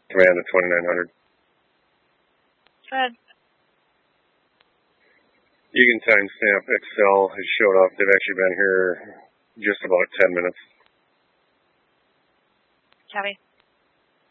Command to 2900. Good. You can timestamp Excel has showed up. They've actually been here just about 10 minutes. Copy.